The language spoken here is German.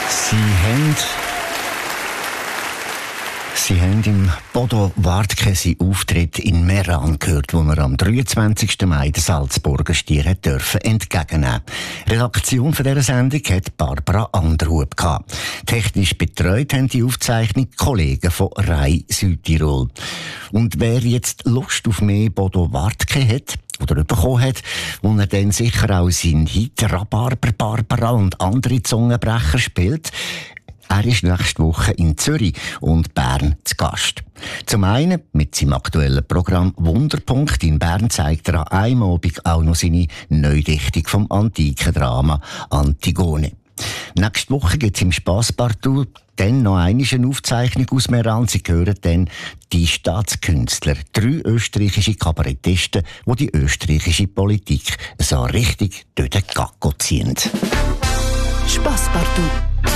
Sie haben im Bodo Wartke seinen Auftritt in Meran gehört, wo er am 23. Mai den Salzburger Stier entgegennehmen durfte. Redaktion von dieser Sendung hat Barbara Anderhub gehabt. Technisch betreut haben die Aufzeichnung Kollegen von Rai Südtirol. Und wer jetzt Lust auf mehr Bodo Wartke hat, oder bekommen hat, wo er dann sicher auch seinen Hit Rhabarber Barbara und andere Zungenbrecher spielt. Er ist nächste Woche in Zürich und Bern zu Gast. Zum einen mit seinem aktuellen Programm Wunderpunkt in Bern zeigt er an einem Abend auch noch seine Neudichtung vom antiken Drama Antigone. Nächste Woche gibt es im Spasspartout dann noch eine Aufzeichnung aus Meran. Sie hören dann die Staatskünstler, 3 österreichische Kabarettisten, die die österreichische Politik so richtig durch den Gacko ziehen. Spasspartout.